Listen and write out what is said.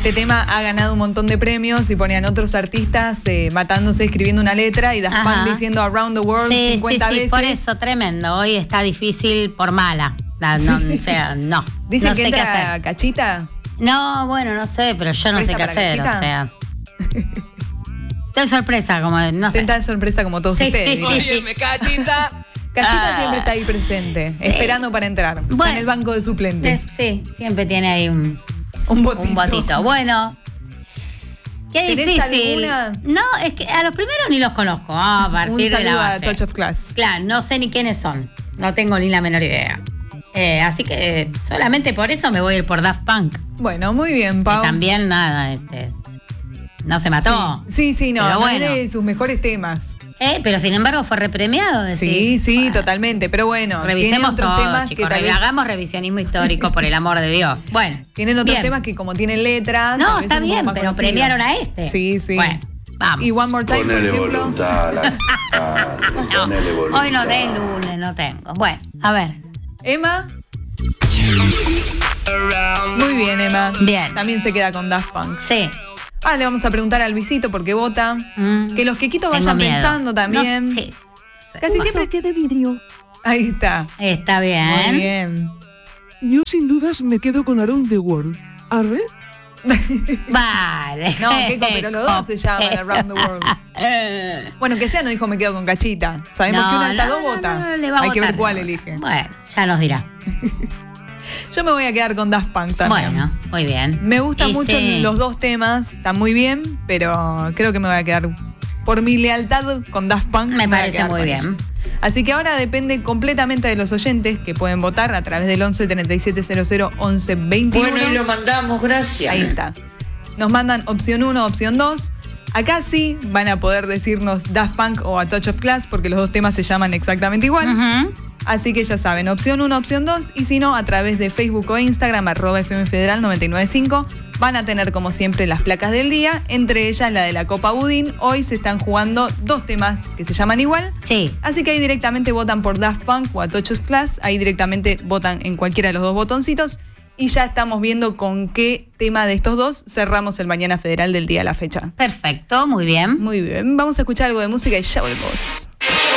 este tema ha ganado un montón de premios y ponían otros artistas matándose escribiendo una letra y Daft Punk diciendo Around the World 50 veces. Por eso, tremendo. Hoy está difícil por mala. O sea, no. Dicen no que sé qué entra hacer. Cachita. No, bueno, no sé, pero yo no sé qué hacer. Cachita? O sea. Estoy sorpresa, como no sé. Tan sorpresa como todos ustedes. Óyeme, Cachita. Cachita siempre está ahí presente, esperando para entrar. Bueno. Está en el banco de suplentes. Sí, siempre tiene ahí un botito. Bueno. Qué ¿Tenés difícil. alguna? No, es que a los primeros ni los conozco. A partir Un de la saludo a base. Touch of Class. Claro, no sé ni quiénes son. No tengo ni la menor idea. Así que solamente por eso me voy a ir por Daft Punk. Bueno, muy bien, Pau. Que también nada, no se mató. Sí, no, Pero no bueno. es de sus mejores temas. Pero sin embargo fue repremiado. Sí, Bueno, totalmente. Pero bueno, tiene revisemos otros todo, temas chicos. que tal vez Hagamos revisionismo histórico, por el amor de Dios. Bueno. tienen otros bien. temas que como tienen letras. No, tal vez está son un poco bien, más pero conocidos. premiaron a este. Sí. Bueno, vamos. Y One More Time, Ponele por ejemplo. voluntad a la No, ponele voluntad. hoy no de lunes, no tengo. Bueno, a ver. Emma. Muy bien, Emma. Bien. También se queda con Daft Punk. Sí. Ah, le vamos a preguntar a Luisito porque vota. Que los quequitos Tengo vayan miedo. pensando también. No, sí. Casi siempre que de vidrio. Ahí está. Está bien. Muy bien. Yo sin dudas me quedo con Around the World. ¿Arre? Vale. No, Keiko, pero los dos se llaman Around the World. Bueno, que sea no dijo me quedo con Cachita. Sabemos que una de estas dos vota. no, le va a Hay que ver votar, cuál le va a elige. votar. Bueno, ya nos dirá. Yo me voy a quedar con Daft Punk también. Bueno, muy bien. Me gustan Y mucho sí. los dos temas, están muy bien, pero creo que me voy a quedar por mi lealtad con Daft Punk. Me voy a parece quedar muy con bien. ellos. Así que ahora depende completamente de los oyentes que pueden votar a través del 11 37 00 11 21. Bueno, y lo mandamos, gracias. Ahí está. Nos mandan opción 1, opción 2. Acá sí van a poder decirnos Daft Punk o A Touch of Class porque los dos temas se llaman exactamente igual. Ujú. Así que ya saben, opción 1, opción 2, y si no, a través de Facebook o Instagram, @FMFederal 995, van a tener como siempre las placas del día, entre ellas la de la Copa Budín. Hoy se están jugando dos temas que se llaman igual. Sí. Así que ahí directamente votan por Daft Punk o A Touch of Class, ahí directamente votan en cualquiera de los dos botoncitos, y ya estamos viendo con qué tema de estos dos cerramos el Mañana Federal del día a la fecha. Perfecto, muy bien. Muy bien, vamos a escuchar algo de música y ya volvemos.